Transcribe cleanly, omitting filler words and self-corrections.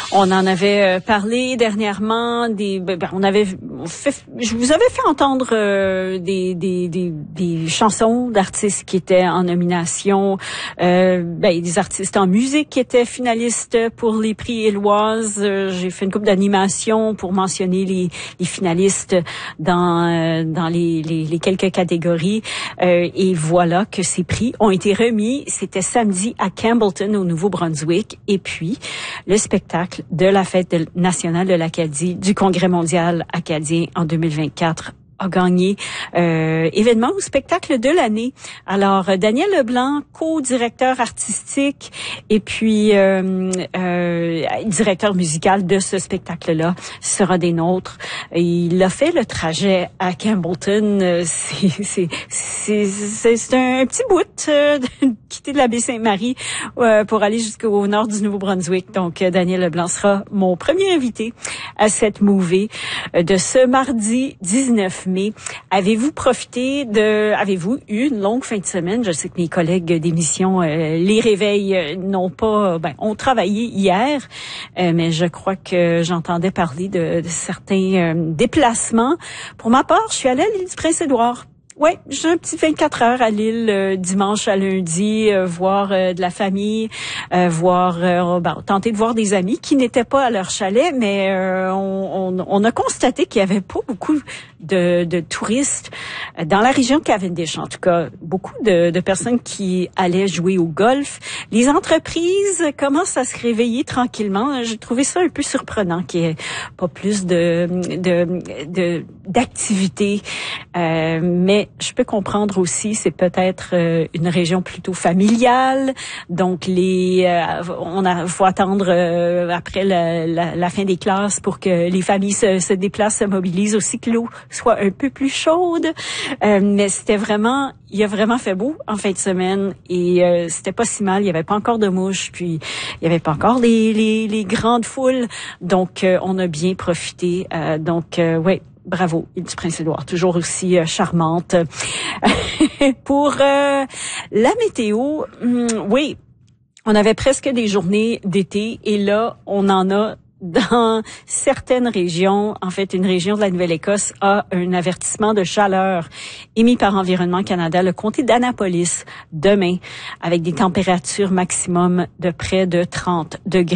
On en avait parlé dernièrement. Je vous avais fait entendre des chansons d'artistes qui étaient en nomination, des artistes en musique qui étaient finalistes pour les prix Éloize. J'ai fait une couple d'animations pour mentionner les finalistes dans les quelques catégories. Et voilà que ces prix ont été remis. C'était samedi à Campbellton, au Nouveau-Brunswick. Et puis, le spectacle de la Fête nationale de l'Acadie, du Congrès mondial acadien en 2024 a gagné événement ou spectacle de l'année. Alors, Daniel Leblanc, co-directeur artistique et puis directeur musical de ce spectacle-là, sera des nôtres. Il a fait le trajet à Campbellton. C'est un petit bout de quitter de la Baie-Sainte-Marie pour aller jusqu'au nord du Nouveau-Brunswick. Donc, Daniel Leblanc sera mon premier invité à cette movie de ce mardi 19 mai. Avez-vous eu une longue fin de semaine? Je sais que mes collègues d'émission Les Réveils ont travaillé hier, mais je crois que j'entendais parler de certains déplacements. Pour ma part, je suis allée à l'île du Prince-Édouard. Ouais, j'ai un petit 24 heures à l'île dimanche à lundi, voir de la famille, tenter de voir des amis qui n'étaient pas à leur chalet, mais on a constaté qu'il y avait pas beaucoup de touristes dans la région de Cavendish. En tout cas, beaucoup de personnes qui allaient jouer au golf. Les entreprises commencent à se réveiller tranquillement. J'ai trouvé ça un peu surprenant qu'il n'y ait pas plus d'activités, mais je peux comprendre aussi, c'est peut-être une région plutôt familiale, donc faut attendre après la fin des classes pour que les familles se déplacent, se mobilisent aussi, que l'eau soit un peu plus chaude. Mais il a vraiment fait beau en fin de semaine et c'était pas si mal. Il y avait pas encore de mouches, puis il y avait pas encore les grandes foules, donc on a bien profité. Bravo, île du Prince-Édouard, toujours aussi charmante. Pour la météo, oui, on avait presque des journées d'été et là, on en a dans certaines régions. En fait, une région de la Nouvelle-Écosse a un avertissement de chaleur émis par Environnement Canada, le comté d'Annapolis, demain, avec des températures maximum de près de 30 degrés.